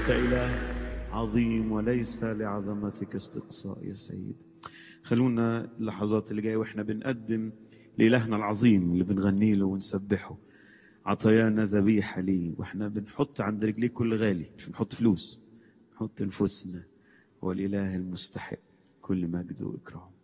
أنت إله عظيم وليس لعظمتك استقصاء يا سيد. خلونا اللحظات اللي جاية وإحنا بنقدم لإلهنا العظيم اللي بنغني له ونسبحه عطايانا ذبيحة ليه، وإحنا بنحط عند رجليه كل غالي، مش بنحط فلوس، نحط نفوسنا. هو الإله المستحق كل مجد وإكرام.